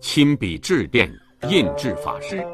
亲笔致电印制法师。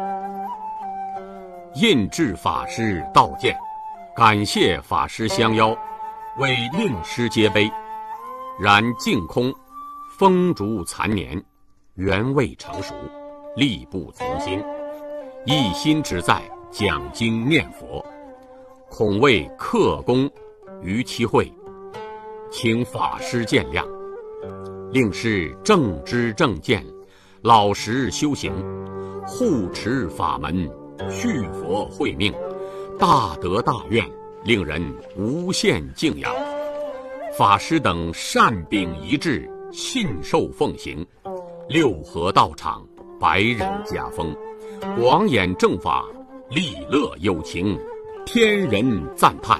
印制法师道见，感谢法师相邀，为令师接碑。然净空风烛残年，缘未成熟，力不从心，一心只在讲经念佛，恐为克功于其会，请法师见谅。令师正知正见，老实修行，护持法门，续佛慧命，大德大愿，令人无限敬仰。法师等善秉一致，信受奉行，六合道场，百人家风，广演正法，利乐有情，天人赞叹。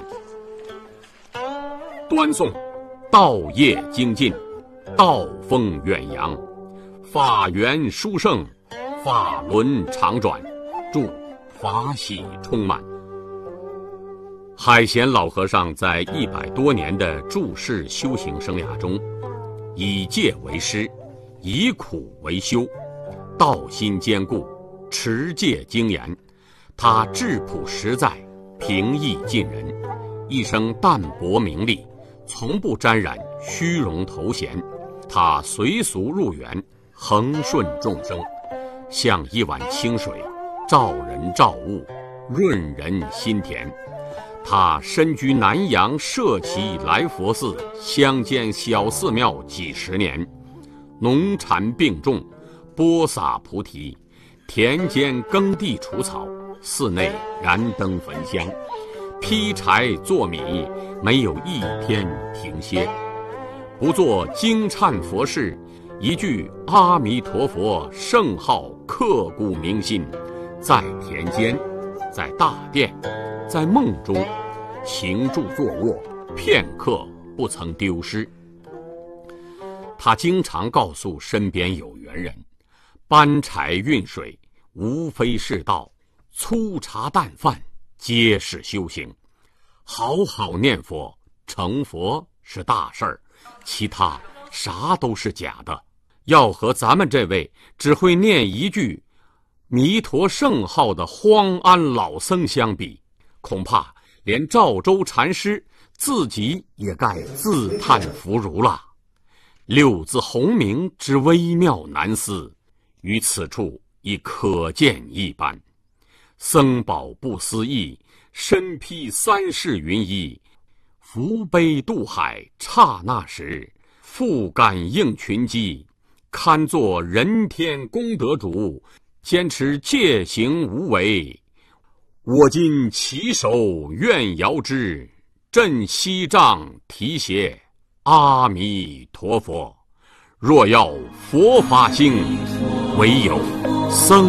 端诵道业精进，道风远扬，法源殊胜，法轮常转，祝法喜充满。海贤老和尚在100多年的住世修行生涯中，以戒为师，以苦为修，道心坚固，持戒精严。他质朴实在，平易近人，一生淡泊名利，从不沾染虚荣头衔。他随俗入园，恒顺众生，像一碗清水，照人照物，润人心田。他身居南阳社稷来佛寺乡间小寺庙几十年，农禅并种，播撒菩提，田间耕地除草，寺内燃灯焚香，劈柴做米，没有一天停歇。不做惊忏佛事，一句阿弥陀佛圣号刻骨铭心，在田间，在大殿，在梦中，行住坐卧，片刻不曾丢失。他经常告诉身边有缘人，搬柴运水无非是道，粗茶淡饭皆是修行。好好念佛，成佛是大事儿，其他啥都是假的。要和咱们这位只会念一句弥陀圣号的荒安老僧相比，恐怕连赵州禅师自己也该自叹弗如了。六字洪名之微妙难思，于此处已可见一斑。僧宝不思议，身披三世云衣，扶悲渡海刹那时，复感应群机，堪作人天功德主，坚持戒行无为。我今起手愿遥之，振西杖提携阿弥陀佛。若要佛法兴，唯有僧